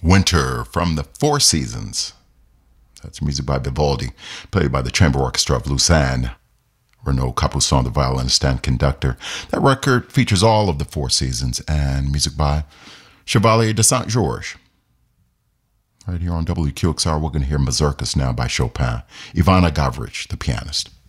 Winter from the Four Seasons. That's music by Vivaldi, played by the Chamber Orchestra of Lausanne. Renaud Capuçon, the violinist and conductor. That record features all of the Four Seasons and music by Chevalier de Saint-Georges. Right here on WQXR, we're going to hear Mazurkas now by Chopin. Ivana Gavrich, the pianist.